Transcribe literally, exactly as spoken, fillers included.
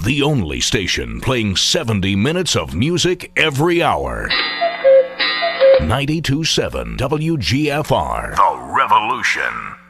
the only station playing seventy minutes of music every hour. ninety-two point seven W G F R. The Revolution.